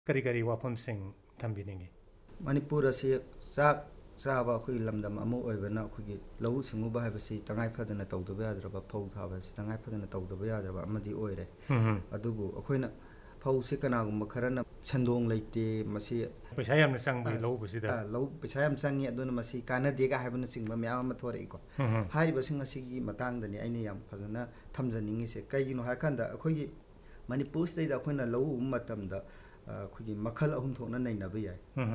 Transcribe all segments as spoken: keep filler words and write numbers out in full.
ꯀꯔꯤ ꯀꯔꯤ ꯋꯥꯐꯝꯁꯤꯡ ꯊꯝꯕꯤꯅꯤꯡꯉꯤ ꯃꯅꯤꯄꯨꯔ ꯑꯁꯤ ꯆꯥꯛ ꯆꯥꯕ ꯑꯩꯈꯣꯏꯒꯤ ꯂꯝꯗꯝ ꯑꯃ ꯑꯣꯏꯕꯅ ꯑꯩꯈꯣꯏꯒꯤ ꯂꯧꯎ ꯁꯤꯡꯎꯕ ꯍꯥꯏꯕꯁꯤ ꯇꯉꯥꯏ ꯐꯗꯅ ꯇꯧꯗꯕ ꯌꯥꯗ꯭ꯔꯕ ꯐꯧ ꯊꯥꯕ ꯍꯥꯏꯕꯁꯤ ꯇꯉꯥꯏ ꯐꯗꯅ ꯇꯧꯗꯕ ꯌꯥꯗ꯭ꯔꯕ ꯑꯃꯗꯤ ꯑꯣꯏꯔꯦ ꯑꯗꯨꯕꯨ ꯑꯩꯈꯣꯏꯅ ꯐꯧꯁꯤ ꯀꯅꯥꯒꯨꯝꯕ ꯈꯔꯅ ꯁꯦꯟꯗꯣꯡ ꯂꯩꯇꯦ ꯃꯁꯤ ꯄꯩꯁꯥ ꯌꯥꯝꯅ ꯆꯪꯕꯒꯤ ꯂꯧꯎꯕꯁꯤꯗ ꯂꯧ ꯄꯩꯁꯥ ꯌꯥꯝ ꯆꯪꯉꯤ ꯑꯗꯨꯅ ꯃꯁꯤ ꯀꯥꯟꯅꯗꯦꯒ ꯍꯥꯏꯕꯅꯆꯤꯡꯕ ꯃꯌꯥꯝ ꯑꯃ ꯊꯣꯔꯛꯏꯀꯣ ꯍꯥꯏꯔꯤꯕꯁꯤꯡ ꯑꯁꯤꯒꯤ ꯃꯇꯥꯡꯗꯅꯤ ꯑꯩꯅ ꯌꯥꯝ ꯐꯖꯅ ꯊꯝꯖꯅꯤꯡꯉꯤꯁꯦ ꯀꯩꯒꯤꯅꯣ ꯍꯥꯏꯔꯀꯥꯟꯗ ꯑꯩꯈꯣꯏꯒꯤ ꯃꯅꯤꯄꯨꯔꯁꯤꯗꯩꯗ ꯑꯩꯈꯣꯏꯅ ꯂꯧ ꯎꯕ ꯃꯇꯝꯗ ꯑꯩꯈꯣꯏꯒꯤ ꯃꯈꯜ ꯑꯍꯨꯝ ꯊꯣꯛꯅ ꯅꯩꯅꯕ ꯌꯥꯏ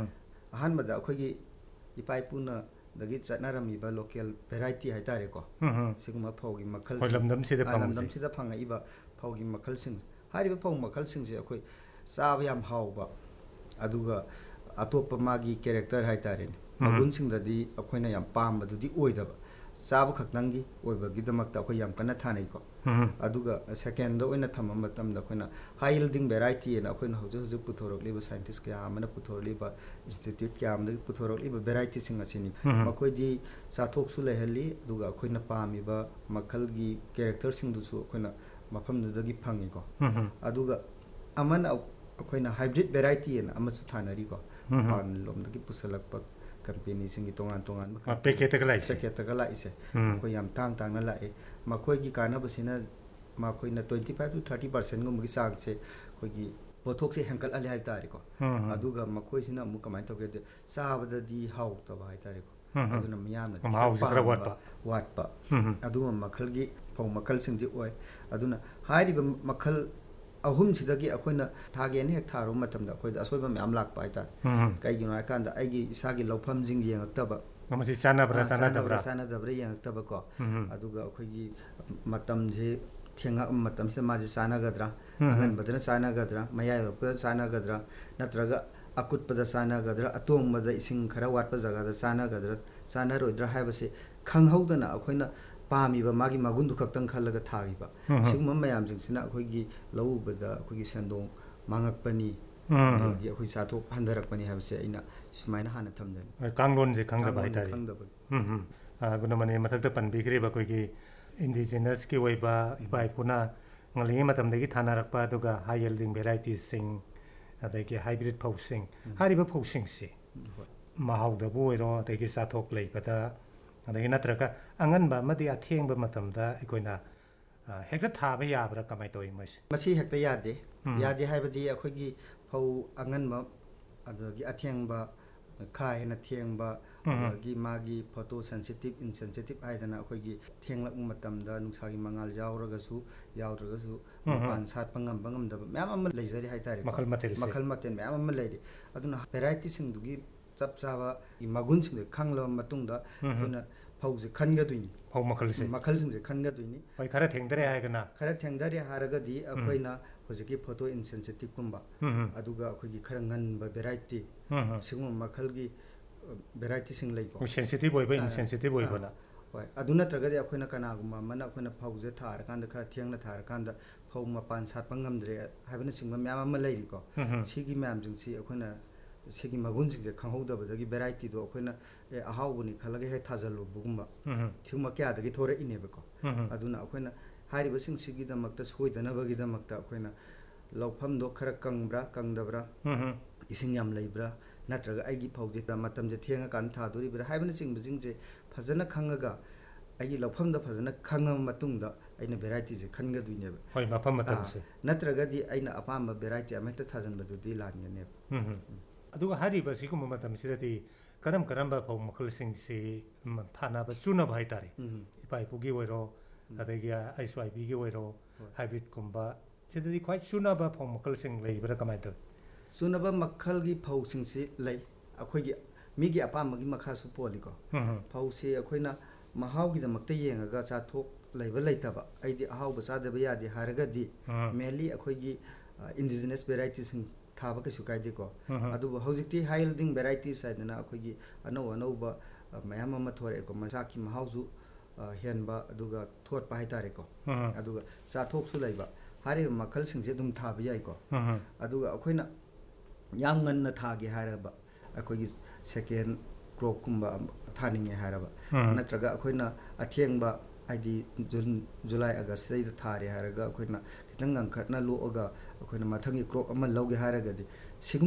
ꯑꯍꯥꯟꯕꯗ ꯑꯩꯈꯣꯏꯒꯤ ꯏꯄꯥ ꯏꯄꯨꯅ ꯗꯒꯤ ꯆꯠꯅꯔꯝꯃꯤꯕ ꯂꯣꯀꯦꯜ ꯚꯦꯔꯥꯏꯇꯤ ꯍꯥꯏꯇꯥꯔꯦꯀꯣ ꯁꯤꯒꯨꯝꯕ ꯐꯧꯒꯤ ꯃꯈꯜꯁꯤꯡ ꯂꯝꯗꯝꯁꯤꯗ ꯐꯪꯉꯛꯏꯕ ꯐꯧꯒꯤ ꯃꯈꯜꯁꯤꯡ ꯍꯥꯏꯔꯤꯕ ꯐꯧ ꯃꯈꯜꯁꯤꯡꯁꯦ ꯑꯩꯈꯣꯏ ꯆꯥꯕ ꯌꯥꯝ ꯍꯥꯎꯕ ꯑꯗꯨꯒ ꯑꯇꯣꯞꯄ ꯃꯥꯒꯤ ꯀꯦꯔꯦꯛꯇꯔ ꯍꯥꯏꯇꯥꯔꯦꯅꯦ ꯃꯒꯨꯟꯁꯤꯡꯗꯗꯤ ꯑꯩꯈꯣꯏꯅ ꯌꯥꯝ ꯄꯥꯝꯕꯗꯨꯗꯤ ꯑꯣꯏꯗꯕ ꯆꯥꯕ ꯈꯛꯇꯪꯒꯤ ꯑꯣꯏꯕꯒꯤꯗꯃꯛꯇ ꯑꯩꯈꯣꯏ ꯌꯥꯝ ꯀꯟꯅ ꯊꯥꯅꯩꯀꯣ ꯑꯗꯨꯒ ꯁꯦꯀꯦꯟꯗ ꯑꯣꯏꯅ ꯊꯝꯕ ꯃꯇꯝꯗ ꯑꯩꯈꯣꯏꯅ ꯍꯥꯏ ꯌꯤꯜꯗꯤꯡ ꯚꯦꯔꯥꯏꯇꯤ ꯑꯅ ꯑꯩꯈꯣꯏꯅ ꯍꯧꯖꯤꯛ ꯍꯧꯖꯤꯛ ꯄꯨꯊꯣꯔꯛꯂꯤꯕ ꯁꯥꯏꯟꯇꯤꯁ ꯀꯌꯥ ꯑꯃꯅ ꯄꯨꯊꯣꯔꯛꯂꯤꯕ ꯏꯟꯁꯇꯤꯇ꯭ꯌꯨꯠ ꯀꯌꯥ ꯑꯃꯗꯒꯤ ꯄꯨꯊꯣꯔꯛꯂꯤꯕ ꯚꯦꯔꯥꯏꯇꯤꯁꯤꯡ ꯑꯁꯤꯅꯤ ꯃꯈꯣꯏꯗꯤ ꯆꯥꯊꯣꯛꯁꯨ ꯂꯩꯍꯜꯂꯤ ꯑꯗꯨꯒ ꯑꯩꯈꯣꯏꯅ ꯄꯥꯝꯃꯤꯕ ꯃꯈꯜꯒꯤ ꯀꯦꯔꯦꯛꯇꯔꯁꯤꯡꯗꯨꯁꯨ ꯑꯩꯈꯣꯏꯅ ꯃꯐꯝꯗꯨꯗꯒꯤ ꯐꯪꯉꯤꯀꯣ ꯑꯗꯨꯒ ꯑꯃꯅ ꯑꯩꯈꯣꯏꯅ ꯍꯥꯏꯕ꯭ꯔꯤꯠ ꯚꯦꯔꯥꯏꯇꯤ ꯑꯅ ꯑꯃꯁꯨ ꯊꯥꯅꯔꯤꯀꯣ ꯃꯄꯥꯟ ꯂꯣꯝꯗꯒꯤ ꯄꯨꯁꯜꯂꯛꯄ ꯀꯝꯄꯦꯅꯤꯁꯤꯡꯒꯤ ꯇꯣꯉꯥꯟ ꯇꯣꯉꯥꯟꯕ ꯄꯦꯀꯦꯠꯇꯒ ꯂꯥꯛꯏꯁꯦ ꯑꯩꯈꯣꯏ ꯌꯥꯝ ꯇꯥꯡ ꯇꯥꯡꯅ ꯂꯥꯛꯏ ꯃꯈꯣꯏꯒꯤ ꯀꯥꯟꯅꯕꯁꯤꯅ ꯃꯈꯣꯏꯅ ꯇ꯭ꯋꯦꯟꯇꯤ ꯐꯥꯏꯚ ꯇꯨ ꯊꯥꯔꯇꯤ ꯄꯥꯔꯁꯦꯟꯒꯨꯝꯕꯒꯤ ꯆꯥꯡꯁꯦ ꯑꯩꯈꯣꯏꯒꯤ ꯄꯣꯠꯊꯣꯛꯁꯦ ꯍꯦꯟꯀꯠꯍꯜꯂꯦ ꯍꯥꯏꯕ ꯇꯥꯔꯦꯀꯣ ꯑꯗꯨꯒ ꯃꯈꯣꯏꯁꯤꯅ ꯑꯃꯨꯛ ꯀꯃꯥꯏꯅ ꯇꯧꯒꯦ ꯆꯥꯕꯗꯗꯤ ꯍꯥꯎꯇꯕ ꯍꯥꯏꯇꯥꯔꯦꯀꯣ ꯑꯗꯨꯅ ꯃꯤꯌꯥꯝꯅꯗꯤ ꯈꯤꯇꯪ ꯄꯥꯝꯕ ꯋꯥꯠꯄ ꯑꯗꯨꯒꯨꯝꯕ ꯃꯈꯜꯒꯤ ꯐꯧ ꯃꯈꯜꯁꯤꯡꯁꯤ ꯑꯣꯏ ꯑꯗꯨꯅ ꯍꯥꯏꯔꯤꯕ ꯃꯈꯜ ꯑꯍꯨꯝꯁꯤꯗꯒꯤ ꯑꯩꯈꯣꯏꯅ ꯊꯥꯒꯦꯅ ꯍꯦꯛ ꯊꯥꯔꯨꯕ ꯃꯇꯝꯗ ꯑꯩꯈꯣꯏꯗ ꯑꯁꯣꯏꯕ ꯃꯌꯥꯝ ꯂꯥꯛꯄ ꯍꯥꯏꯇꯥꯔꯦ ꯀꯩꯒꯤꯅꯣ ꯍꯥꯏꯔꯀꯥꯟꯗ ꯑꯩꯒꯤ ꯏꯁꯥꯒꯤ ꯂꯧꯐꯝꯁꯤꯡ ꯌꯦꯡꯉꯛꯇꯕ ꯃꯁꯤ ꯆꯥꯟꯅꯕ꯭ꯔꯥ ꯆꯥꯟꯅꯕ꯭ꯔꯥ ꯆꯥꯟꯅꯗꯕ꯭ꯔꯥ ꯌꯦꯡꯉꯛꯇꯕꯀꯣ ꯑꯗꯨꯒ ꯑꯩꯈꯣꯏꯒꯤ ꯃꯇꯝꯁꯦ ꯊꯦꯡꯉꯛꯄ ꯃꯇꯝꯁꯤꯗ ꯃꯥꯁꯦ ꯆꯥꯟꯅꯒꯗ꯭ꯔꯥ ꯑꯉꯟꯕꯗꯅ ꯆꯥꯟꯅꯒꯗ꯭ꯔꯥ ꯃꯌꯥꯏ ꯑꯣꯏꯔꯛꯄꯗ ꯆꯥꯟꯅꯒꯗ꯭ꯔꯥ ꯅꯠꯇ꯭ꯔꯒ ꯑꯀꯨꯠꯄꯗ ꯆꯥꯟꯅꯒꯗ꯭ꯔꯥ ꯑꯇꯣꯡꯕꯗ ꯏꯁꯤꯡ ꯈꯔ ꯋꯥꯠꯄ ꯖꯒꯥꯗ ꯆꯥꯟꯅꯒꯗ꯭ꯔꯥ ꯆꯥꯟꯅꯔꯣꯏꯗ꯭ꯔꯥ ꯍꯥꯏꯕꯁꯤ ꯈꯪꯍꯧꯗꯅ ꯑꯩꯈꯣꯏꯅ ꯄꯥꯝꯃꯤꯕ ꯃꯥꯒꯤ ꯃꯒꯨꯟꯗꯨ ꯈꯛꯇꯪ ꯈꯜꯂꯒ ꯊꯥꯈꯤꯕ ꯁꯤꯒꯨꯝꯕ ꯃꯌꯥꯝꯁꯤꯡꯁꯤꯅ ꯑꯩꯈꯣꯏꯒꯤ ꯂꯧ ꯎꯕꯗ ꯑꯩꯈꯣꯏꯒꯤ ꯁꯦꯟꯗꯣꯡ ꯃꯥꯡꯉꯛꯄꯅꯤ ꯑꯗꯒꯤ ꯑꯩꯈꯣꯏ ꯆꯥꯊꯣꯛ ꯍꯟꯊꯔꯛꯄꯅꯤ ꯍꯥꯏꯕꯁꯦ ꯑꯩꯅ ꯁꯨꯃꯥꯏꯅ ꯍꯥꯟꯅ ꯊꯝꯖꯅꯤ ꯀꯥꯡꯂꯣꯟꯁꯦ ꯈꯪꯗꯕ ꯍꯥꯏꯇꯥꯔꯦ ꯒꯨꯅꯃꯅꯤ ꯃꯊꯛꯇ ꯄꯟꯕꯤꯈ꯭ꯔꯤꯕ ꯑꯩꯈꯣꯏꯒꯤ ꯏꯟꯗꯤꯖꯤꯅꯁꯀꯤ ꯑꯣꯏꯕ ꯏꯄꯥ ꯏꯄꯨꯅ ꯉꯜꯂꯤꯉꯩ ꯃꯇꯝꯗꯒꯤ ꯊꯥꯅꯔꯛꯄ ꯑꯗꯨꯒ ꯍꯥꯏ ꯌꯤꯜꯗꯤꯡ ꯚꯦꯔꯥꯏꯇꯤꯁꯤꯡ ꯑꯗꯒꯤ ꯍꯥꯏꯕ꯭ꯔꯤꯠ ꯐꯧꯁꯤꯡ ꯍꯥꯏꯔꯤꯕ ꯐꯧꯁꯤꯡꯁꯤ ꯃꯍꯥꯎꯗꯕꯨ ꯑꯣꯏꯔꯣ ꯑꯗꯒꯤ ꯆꯥꯊꯣꯛ ꯂꯩꯕꯗ ꯑꯗꯒꯤ ꯅꯠꯇ꯭ꯔꯒ ꯑꯉꯟꯕ ꯑꯃꯗꯤ ꯑꯊꯦꯡꯕ ꯃꯇꯝꯗ ꯑꯩꯈꯣꯏꯅ ꯍꯦꯛꯇ ꯊꯥꯕ ꯌꯥꯕ꯭ꯔꯥ ꯀꯃꯥꯏꯅ ꯇꯧꯋꯤ ꯃꯣꯏꯁꯦ ꯃꯁꯤ ꯍꯦꯛꯇ ꯌꯥꯗꯦ ꯌꯥꯗꯦ ꯍꯥꯏꯕꯗꯤ ꯑꯩꯈꯣꯏꯒꯤ ꯐꯧ ꯑꯉꯟꯕ ꯑꯗꯒꯤ ꯑꯊꯦꯡꯕ ꯈꯥ ꯍꯦꯟꯅ ꯊꯦꯡꯕ ꯑꯗꯒꯤ ꯃꯥꯒꯤ ꯐꯣꯇꯣ ꯁꯦꯟꯁꯤꯇꯤꯞ ꯏꯟꯁꯦꯟꯁꯤꯇꯤꯞ ꯍꯥꯏꯗꯅ ꯑꯩꯈꯣꯏꯒꯤ ꯊꯦꯡꯂꯛꯄ ꯃꯇꯝꯗ ꯅꯨꯡꯁꯥꯒꯤ ꯃꯉꯥꯜ ꯌꯥꯎꯔꯒꯁꯨ ꯌꯥꯎꯗ꯭ꯔꯒꯁꯨ ꯃꯄꯥꯟ ꯁꯥꯠꯄ ꯉꯝꯕ ꯉꯝꯗꯕ ꯃꯌꯥꯝ ꯑꯃ ꯂꯩꯖꯔꯤ ꯍꯥꯏꯇꯥꯔꯦꯀꯣ ꯃꯈꯜ ꯃꯊꯦꯜ ꯃꯌꯥꯝ ꯑꯃ ꯂꯩꯔꯤ ꯑꯗꯨꯅ ꯚꯦꯔꯥꯏꯇꯤꯁꯤꯡꯗꯨꯒꯤ ꯆꯞ ꯆꯥꯕ ꯃꯒꯨꯟꯁꯤꯡꯗꯨ ꯈꯪꯂꯕ ꯃꯇꯨꯡꯗ ꯑꯩꯈꯣꯏꯅ ꯐꯧꯁꯦ ꯈꯟꯒꯗꯣꯏꯅꯤ ꯐꯧ ꯃꯈꯜꯁꯦ ꯃꯈꯜꯁꯤꯡꯁꯦ ꯈꯟꯒꯗꯣꯏꯅꯤ ꯍꯣꯏ ꯈꯔ ꯊꯦꯡꯗꯔꯦ ꯍꯥꯏꯔꯒꯅ ꯈꯔ ꯊꯦꯡꯗꯔꯦ ꯍꯥꯏꯔꯒꯗꯤ ꯑꯩꯈꯣꯏꯅ ꯍꯧꯖꯤꯛꯀꯤ ꯐꯣꯇꯣ ꯏꯟꯁꯦꯟꯁꯤꯇꯤꯞꯀꯨꯝꯕ ꯑꯗꯨꯒ ꯑꯩꯈꯣꯏꯒꯤ ꯈꯔ ꯉꯟꯕ ꯚꯦꯔꯥꯏꯇꯤ ꯁꯤꯒꯨꯝꯕ ꯃꯈꯜꯒꯤ ꯚꯦꯔꯥꯏꯇꯤꯁꯤꯡ ꯂꯩꯀꯣ ꯁꯦꯟꯁꯤꯇꯤꯞ ꯑꯣꯏꯕ ꯏꯟꯁꯦꯟꯁꯤꯇꯤꯞ ꯑꯣꯏꯕꯅ ꯍꯣꯏ ꯑꯗꯨ ꯅꯠꯇ꯭ꯔꯒꯗꯤ ꯑꯩꯈꯣꯏꯅ ꯀꯅꯥꯒꯨꯝꯕ ꯑꯃꯅ ꯑꯩꯈꯣꯏꯅ ꯐꯧꯁꯦ ꯊꯥꯔꯀꯥꯟꯗ ꯈꯔ ꯊꯦꯡꯅ ꯊꯥꯔꯀꯥꯟꯗ ꯐꯧ ꯃꯄꯥꯟ ꯁꯥꯠꯄ ꯉꯝꯗ꯭ꯔꯦ ꯍꯥꯏꯕꯅꯆꯤꯡꯕ ꯃꯌꯥꯝ ꯑꯃ ꯂꯩꯔꯤꯀꯣ ꯁꯤꯒꯤ ꯃꯌꯥꯝꯁꯤꯡꯁꯤ ꯑꯩꯈꯣꯏꯅ ꯁꯤꯒꯤ ꯃꯒꯨꯟꯁꯤꯡꯁꯦ ꯈꯪꯍꯧꯗꯕꯗꯒꯤ ꯚꯦꯔꯥꯏꯇꯤꯗꯣ ꯑꯩꯈꯣꯏꯅ ꯑꯦ ꯑꯍꯥꯎꯕꯅꯤ ꯈꯜꯂꯒ ꯍꯦꯛ ꯊꯥꯖꯜꯂꯨꯕꯒꯨꯝꯕ ꯁꯤꯒꯨꯝꯕ ꯀꯌꯥꯗꯒꯤ ꯊꯣꯔꯛꯏꯅꯦꯕꯀꯣ ꯑꯗꯨꯅ ꯑꯩꯈꯣꯏꯅ ꯍꯥꯏꯔꯤꯕꯁꯤꯡꯁꯤꯒꯤꯗꯃꯛꯇ ꯁꯣꯏꯗꯅꯕꯒꯤꯗꯃꯛꯇ ꯑꯩꯈꯣꯏꯅ ꯂꯧꯐꯝꯗꯣ ꯈꯔ ꯀꯪꯕ꯭ꯔꯥ ꯀꯪꯗꯕ꯭ꯔꯥ ꯏꯁꯤꯡ ꯌꯥꯝ ꯂꯩꯕ꯭ꯔꯥ ꯅꯠꯇ꯭ꯔꯒ ꯑꯩꯒꯤ ꯐꯧꯁꯦ ꯃꯇꯝꯁꯦ ꯊꯦꯡꯉꯀꯥꯟꯗ ꯊꯥꯗꯣꯔꯤꯕ꯭ꯔꯥ ꯍꯥꯏꯕꯅꯆꯤꯡꯕꯁꯤꯡꯁꯦ ꯐꯖꯅ ꯈꯪꯉꯒ ꯑꯩꯒꯤ ꯂꯧꯐꯝꯗ ꯐꯖꯅ ꯈꯪꯉꯕ ꯃꯇꯨꯡꯗ ꯑꯩꯅ ꯚꯦꯔꯥꯏꯇꯤꯁꯦ ꯈꯟꯒꯗꯣꯏꯅꯦꯕ ꯍꯣꯏ ꯃꯐꯝ ꯃꯇꯝꯁꯦ ꯅꯠꯇ꯭ꯔꯒꯗꯤ ꯑꯩꯅ ꯑꯄꯥꯝꯕ ꯚꯦꯔꯥꯏꯇꯤ ꯑꯃꯍꯦꯛꯇ ꯊꯥꯖꯤꯟꯕꯗꯨꯗꯤ ꯂꯥꯟꯒꯅꯦꯕ ꯑꯗꯨꯒ ꯍꯥꯏꯔꯤꯕ ꯁꯤꯒꯨꯝꯕ ꯃꯇꯝꯁꯤꯗꯗꯤ ꯀꯔꯝ ꯀꯔꯝꯕ ꯐꯧ ꯃꯈꯜꯁꯤꯡꯁꯤ ꯊꯥꯅꯕ ꯆꯨꯅꯕ ꯍꯥꯏꯇꯥꯔꯦ ꯏꯄꯥ ꯏꯄꯨꯒꯤ ꯑꯣꯏꯔꯣ ꯑꯗꯒꯤ ꯑꯩꯁ ꯋꯥꯏ ꯕꯤꯒꯤ ꯑꯣꯏꯔꯣ ꯍꯥꯏꯕ꯭ꯔꯤꯠꯀꯨꯝꯕ ꯁꯤꯗꯗꯤ ꯈ꯭ꯋꯥꯏ ꯆꯨꯅꯕ ꯐꯧ ꯃꯈꯜꯁꯤꯡ ꯂꯩꯕ꯭ꯔꯥ ꯀꯃꯥꯏꯅ ꯇꯧꯋꯤ ꯆꯨꯅꯕ ꯃꯈꯜꯒꯤ ꯐꯧꯁꯤꯡꯁꯤ ꯂꯩ ꯑꯩꯈꯣꯏꯒꯤ ꯃꯤꯒꯤ ꯑꯄꯥꯝꯕꯒꯤ ꯃꯈꯥꯁꯨ ꯄꯣꯜꯂꯤꯀꯣ ꯐꯧꯁꯤ ꯑꯩꯈꯣꯏꯅ ꯃꯍꯥꯎꯒꯤꯗꯃꯛꯇ ꯌꯦꯡꯉꯒ ꯆꯥꯊꯣꯛ ꯂꯩꯕ ꯂꯩꯇꯕ ꯑꯩꯗꯤ ꯑꯍꯥꯎꯕ ꯆꯥꯗꯕ ꯌꯥꯗꯦ ꯍꯥꯏꯔꯒꯗꯤ ꯃꯦꯟꯂꯤ ꯑꯩꯈꯣꯏꯒꯤ ꯏꯟꯗꯤꯖꯤꯅꯁ ꯚꯦꯔꯥꯏꯇꯤꯁꯤꯡ ꯊꯥꯕ ꯀꯩꯁꯨ ꯀꯥꯏꯗꯦꯀꯣ ꯑꯗꯨꯕꯨ ꯍꯧꯖꯤꯛꯇꯤ ꯍꯥꯏ ꯌꯤꯜꯗꯤꯡ ꯚꯦꯔꯥꯏꯇꯤꯁ ꯍꯥꯏꯗꯅ ꯑꯩꯈꯣꯏꯒꯤ ꯑꯅꯧ ꯑꯅꯧꯕ ꯃꯌꯥꯝ ꯑꯃ ꯊꯣꯔꯛꯑꯦꯀꯣ ꯃꯆꯥꯛꯀꯤ ꯃꯍꯥꯎꯁꯨ ꯍꯦꯟꯕ ꯑꯗꯨꯒ ꯊꯣꯠꯄ ꯍꯥꯏꯇꯥꯔꯦꯀꯣ ꯑꯗꯨꯒ ꯆꯥꯊꯣꯛꯁꯨ ꯂꯩꯕ ꯍꯥꯏꯔꯤꯕ ꯃꯈꯜꯁꯤꯡꯁꯦ ꯑꯗꯨꯝ ꯊꯥꯕ ꯌꯥꯏꯀꯣ ꯑꯗꯨꯒ ꯑꯩꯈꯣꯏꯅ ꯌꯥꯝ ꯉꯟꯅ ꯊꯥꯒꯦ ꯍꯥꯏꯔꯕ ꯑꯩꯈꯣꯏꯒꯤ ꯁꯦꯀꯦꯟ ꯀ꯭ꯔꯣꯞꯀꯨꯝꯕ ꯊꯥꯅꯤꯡꯉꯦ ꯍꯥꯏꯔꯕ ꯅꯠꯇ꯭ꯔꯒ ꯑꯩꯈꯣꯏꯅ ꯑꯊꯦꯡꯕ ꯍꯥꯏꯗꯤ ꯖꯨꯟ ꯖꯨꯂꯥꯏ ꯑꯥꯒꯁꯇꯩꯗ ꯊꯥꯔꯦ ꯍꯥꯏꯔꯒ ꯑꯩꯈꯣꯏꯅ ꯈꯤꯇꯪ ꯉꯟꯈꯠꯅ ꯂꯣꯛꯑꯒ ꯑꯩꯈꯣꯏꯅ ꯃꯊꯪꯒꯤ ꯀ꯭ꯔꯣꯞ ꯑꯃ ꯂꯧꯒꯦ ꯍꯥꯏꯔꯒꯗꯤ